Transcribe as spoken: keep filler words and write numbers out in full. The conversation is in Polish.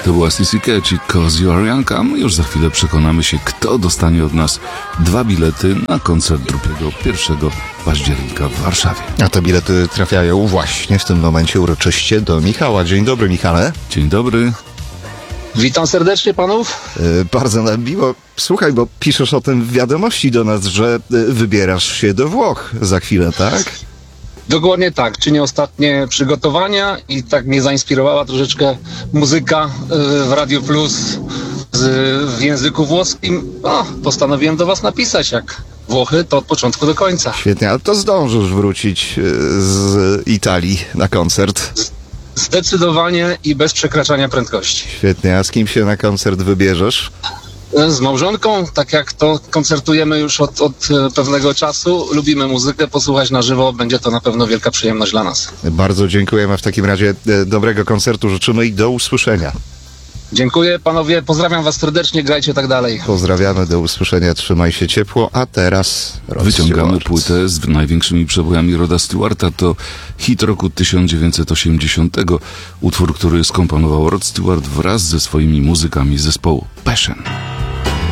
To była Sissy Catch i Cause You Are Young, a my już za chwilę przekonamy się, kto dostanie od nas dwa bilety na koncert Drupiego pierwszego października w Warszawie. A te bilety trafiają właśnie w tym momencie uroczyście do Michała. Dzień dobry, Michale. Dzień dobry. Witam serdecznie panów. Yy, bardzo nam miło. Słuchaj, bo piszesz o tym w wiadomości do nas, że yy, wybierasz się do Włoch za chwilę, tak? Dokładnie tak. Czynię ostatnie przygotowania i tak mnie zainspirowała troszeczkę muzyka yy, w Radio Plus z, w języku włoskim. No, postanowiłem do was napisać, jak Włochy, to od początku do końca. Świetnie, ale to zdążysz wrócić yy, z Italii na koncert. Zdecydowanie i bez przekraczania prędkości. Świetnie, a z kim się na koncert wybierzesz? Z małżonką, tak jak to koncertujemy już od, od pewnego czasu, lubimy muzykę, posłuchać na żywo, będzie to na pewno wielka przyjemność dla nas. Bardzo dziękujemy, w takim razie e, dobrego koncertu życzymy i do usłyszenia. Dziękuję panowie, pozdrawiam was serdecznie, grajcie tak dalej. Pozdrawiamy, do usłyszenia, trzymaj się ciepło, a teraz Rod Wyciągamy Stewart. płytę z największymi przebojami Roda Stewarta. To hit roku tysiąc dziewięćset osiemdziesiątego, utwór, który skomponował Rod Stewart wraz ze swoimi muzykami z zespołu Passion.